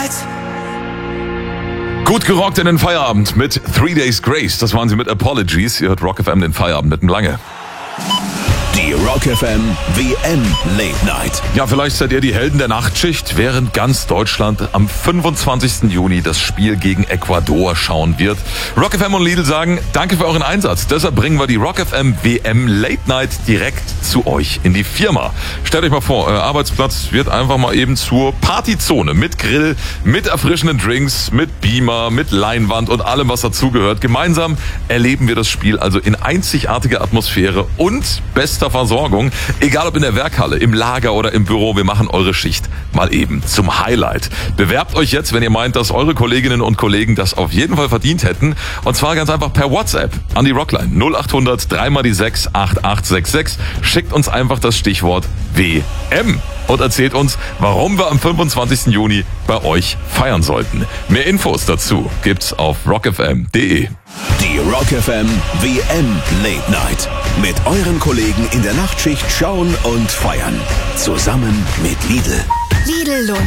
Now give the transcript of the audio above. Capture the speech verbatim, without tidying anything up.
Night. Gut gerockt in den Feierabend mit Three Days Grace. Das waren sie mit Apologies. Ihr hört Rock F M, den Feierabend mit dem Lange. Die Rock F M W M Late Night. Ja, vielleicht seid ihr die Helden der Nachtschicht, während ganz Deutschland am fünfundzwanzigsten Juni das Spiel gegen Ecuador schauen wird. Rock F M und Lidl sagen, danke für euren Einsatz. Deshalb bringen wir die Rock F M W M Late Night direkt zu euch in die Firma. Stellt euch mal vor, euer Arbeitsplatz wird einfach mal eben zur Partyzone mit Grill, mit erfrischenden Drinks, mit Beamer, mit Leinwand und allem, was dazugehört. Gemeinsam erleben wir das Spiel also in einzigartiger Atmosphäre und bester Versorgung. Egal ob in der Werkhalle, im Lager oder im Büro, wir machen eure Schicht mal eben zum Highlight. Bewerbt euch jetzt, wenn ihr meint, dass eure Kolleginnen und Kollegen das auf jeden Fall verdient hätten. Und zwar ganz einfach per WhatsApp an die Rockline null acht hundert drei mal die sechs acht acht sechs sechs. Schickt uns einfach das Stichwort W M und erzählt uns, warum wir am fünfundzwanzigsten Juni bei euch feiern sollten. Mehr Infos dazu gibt's auf rock f m punkt d e. Die Rock F M W M Late Night. Mit euren Kollegen in der Nachtschicht schauen und feiern. Zusammen mit Lidl. Lidl lohnt